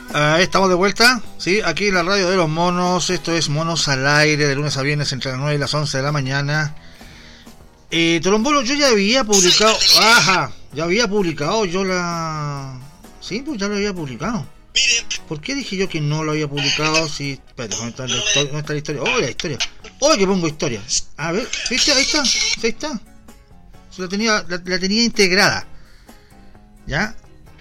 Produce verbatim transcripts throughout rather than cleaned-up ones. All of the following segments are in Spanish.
Uh, estamos de vuelta, sí, aquí en la radio de los monos. Esto es Monos al Aire, de lunes a viernes entre las nueve y las once de la mañana. eh, Tolombolo, yo ya había publicado. Ajá, ya había publicado yo la. Sí, pues ya lo había publicado. ¿Por qué dije yo que no lo había publicado? Sí, espérate, ¿dónde está la historia? ¿Dónde está la historia? Oh, la historia. Oh, que pongo historia. A ver, ¿viste? Ahí está, ahí está. La tenía, la, la tenía integrada. ¿Ya?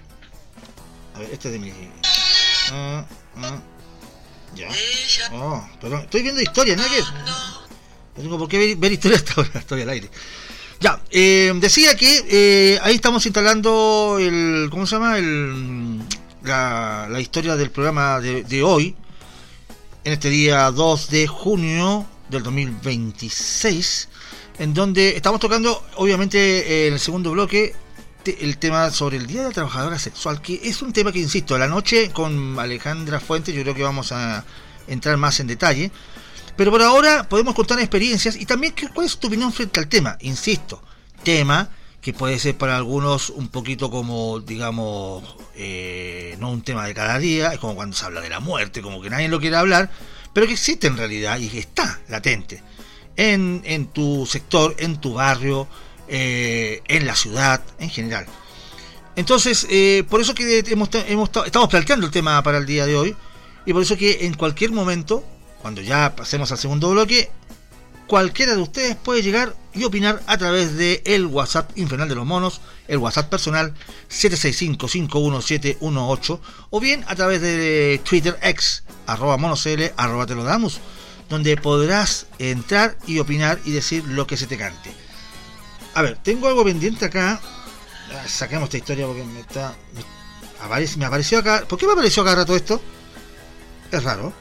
A ver, este es de mi. Ah, ah, ya. Oh, pero estoy viendo historia, ¿no? Que no tengo por qué ver, ver historia hasta ahora, estoy al aire. Ya, eh, decía que eh, ahí estamos instalando el. ¿Cómo se llama? El. La, la historia del programa de, de hoy, en este día dos de junio del dos mil veintiséis, en donde estamos tocando, obviamente, en el segundo bloque, el tema sobre el Día de la Trabajadora Sexual, que es un tema que, insisto, a la noche con Alejandra Fuentes yo creo que vamos a entrar más en detalle, pero por ahora podemos contar experiencias y también cuál es tu opinión frente al tema. Insisto, tema que puede ser para algunos un poquito como, digamos, eh, no un tema de cada día, es como cuando se habla de la muerte, como que nadie lo quiere hablar, pero que existe en realidad y que está latente en, en tu sector, en tu barrio, Eh, en la ciudad en general. Entonces, eh, por eso que hemos, hemos, estamos planteando el tema para el día de hoy, y por eso que en cualquier momento, cuando ya pasemos al segundo bloque, cualquiera de ustedes puede llegar y opinar a través de el WhatsApp infernal de los monos, el WhatsApp personal siete seis cinco, cinco uno siete uno ocho, o bien a través de Twitter X, arroba monosl, arroba te lo damos, donde podrás entrar y opinar y decir lo que se te cante. A ver, tengo algo pendiente acá. Ah, saquemos esta historia porque me está. Me, aparece, me apareció acá. ¿Por qué me apareció acá rato esto? Es raro.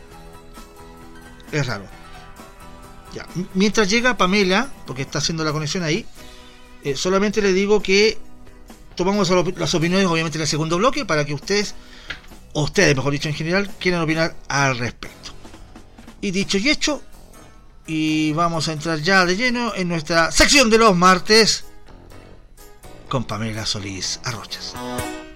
Es raro. Ya. Mientras llega Pamela, porque está haciendo la conexión ahí, eh, solamente le digo que tomamos las opiniones, obviamente, en el segundo bloque, para que ustedes, o ustedes, mejor dicho, en general, quieran opinar al respecto. Y dicho y hecho, y vamos a entrar ya de lleno en nuestra sección de los martes con Pamela Solís Arrochas.